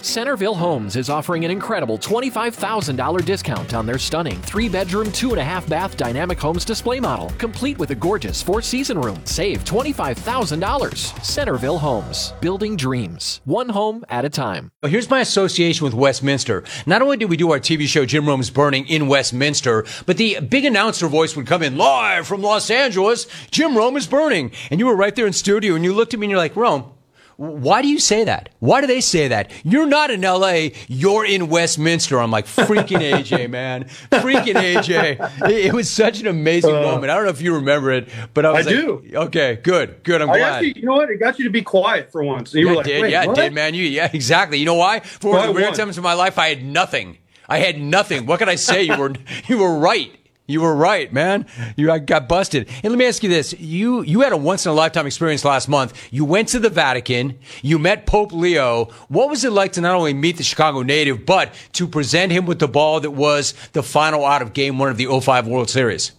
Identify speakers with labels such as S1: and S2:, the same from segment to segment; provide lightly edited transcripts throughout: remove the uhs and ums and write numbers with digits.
S1: Centerville Homes is offering an incredible $25,000 discount on their stunning 3-bedroom, 2.5-bath Dynamic Homes display model, complete with a gorgeous 4-season room. Save $25,000. Centerville Homes, building dreams, one home at a time.
S2: Here's my association with Westminster. Not only did we do our TV show Jim Rome's Burning in Westminster, but the big announcer voice would come in live from Los Angeles. Jim Rome is burning. And you were right there in studio and you looked at me and you're like, Rome, why do you say that? Why do they say that? You're not in L.A., you're in Westminster. I'm like, freaking AJ, man. Freaking AJ. It was such an amazing moment. I don't know if you remember it, but I
S3: do.
S2: Okay, good. I'm glad.
S3: Actually, you know what? It got you to be quiet for once. You were like,
S2: it did, man. Yeah, exactly. You know why? For one of the weird times in my life, I had nothing. What could I say? You were right. You were right, man. I got busted. And let me ask you this. You had a once-in-a-lifetime experience last month. You went to the Vatican. You met Pope Leo. What was it like to not only meet the Chicago native, but to present him with the ball that was the final out of Game 1 of the '05 World Series?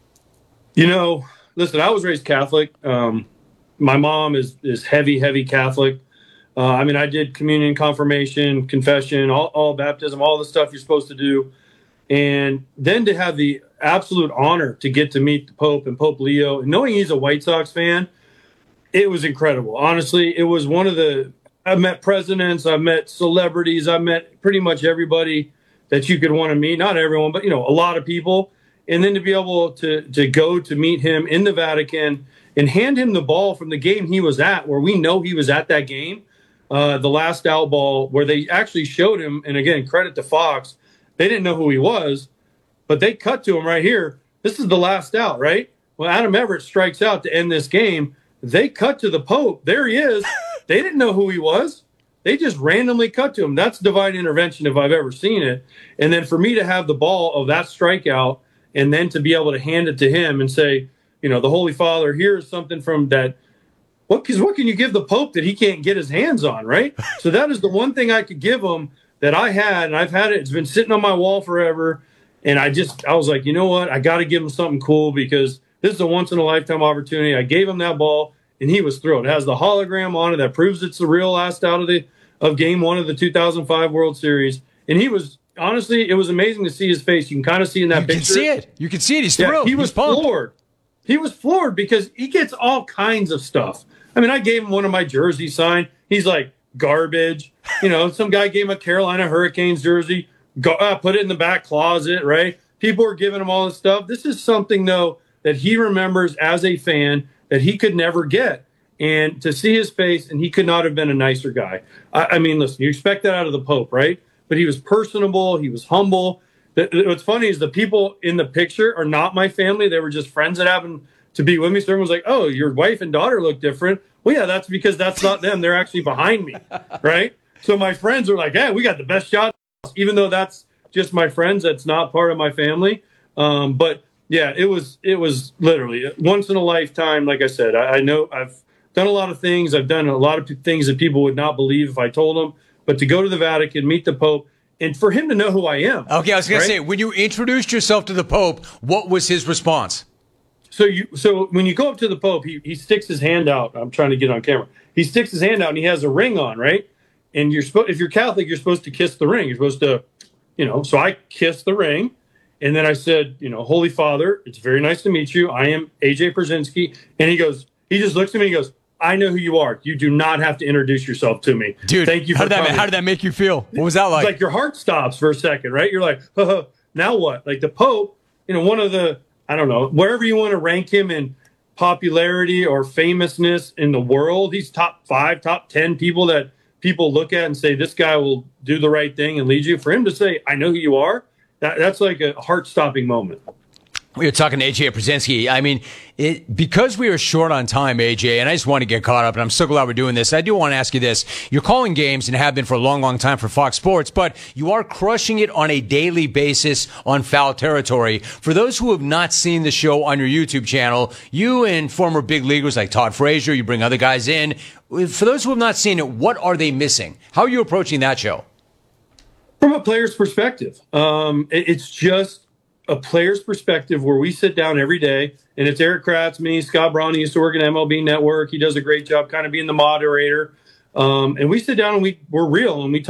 S3: You know, listen, I was raised Catholic. My mom is heavy Catholic. I did communion, confirmation, confession, all baptism, all the stuff you're supposed to do. And then to have the absolute honor to get to meet the Pope and Pope Leo, and knowing he's a White Sox fan, it was incredible. Honestly, it was I've met presidents, I've met celebrities, I've met pretty much everybody that you could want to meet. Not everyone, but, a lot of people. And then to be able to go to meet him in the Vatican and hand him the ball from the game he was at, where we know he was at that game, the last out ball, where they actually showed him, and again, credit to Fox, they didn't know who he was, but they cut to him right here. This is the last out, right? Well, Adam Everett strikes out to end this game. They cut to the Pope. There he is. They didn't know who he was. They just randomly cut to him. That's divine intervention if I've ever seen it. And then for me to have the ball of that strikeout and then to be able to hand it to him and say, the Holy Father, here's something from that. What can you give the Pope that he can't get his hands on, right? So that is the one thing I could give him that I had, and I've had it. It's been sitting on my wall forever. And I was like, you know what? I got to give him something cool because this is a once-in-a-lifetime opportunity. I gave him that ball, and he was thrilled. It has the hologram on it that proves it's the real last out of Game 1 of the 2005 World Series. And he was, honestly, it was amazing to see his face. You can kind of see in that picture.
S2: You can see it. He's thrilled.
S3: He was floored. He was floored because he gets all kinds of stuff. I gave him one of my jerseys signed. He's like, garbage. Some guy gave him a Carolina Hurricanes jersey. Put it in the back closet, right? People are giving him all this stuff. This is something, though, that he remembers as a fan that he could never get. And to see his face, and he could not have been a nicer guy. Listen, you expect that out of the Pope, right? But he was personable. He was humble. What's funny is the people in the picture are not my family. They were just friends that happened to be with me. So everyone was like, oh, your wife and daughter look different. Well, yeah, that's because that's not them. They're actually behind me, right? So my friends are like, hey, we got the best shot. Even though that's just my friends, that's not part of my family. But yeah, it was literally once in a lifetime. Like I said, I know I've done a lot of things. I've done a lot of things that people would not believe if I told them. But to go to the Vatican, meet the Pope, and for him to know who I am.
S2: Okay, I was going to say, when you introduced yourself to the Pope, what was his response?
S3: So when you go up to the Pope, he sticks his hand out. I'm trying to get on camera. He sticks his hand out and he has a ring on, right? And if you're Catholic, you're supposed to kiss the ring. You're supposed to, so I kissed the ring. And then I said, Holy Father, it's very nice to meet you. I am AJ Pierzynski. And he just looks at me and he goes, I know who you are. You do not have to introduce yourself to me.
S2: Dude,
S3: thank you for coming.
S2: How did that make you feel? What was that like?
S3: It's like your heart stops for a second, right? You're like, now what? Like the Pope, one of the, I don't know, wherever you want to rank him in popularity or famousness in the world, he's top 5, top 10 people that people look at and say, this guy will do the right thing and lead you. For him to say, I know who you are, that's like a heart-stopping moment.
S2: We were talking to AJ Pierzynski. Because we are short on time, AJ, and I just want to get caught up, and I'm so glad we're doing this. I do want to ask you this. You're calling games and have been for a long, long time for Fox Sports, but you are crushing it on a daily basis on Foul Territory. For those who have not seen the show on your YouTube channel, you and former big leaguers like Todd Frazier, you bring other guys in. For those who have not seen it, what are they missing? How are you approaching that show?
S3: From a player's perspective, it's just a player's perspective where we sit down every day, and it's Eric Kratz, me, Scott Brown. He used to work at MLB Network. He does a great job kind of being the moderator. And we sit down and we're real and we talk.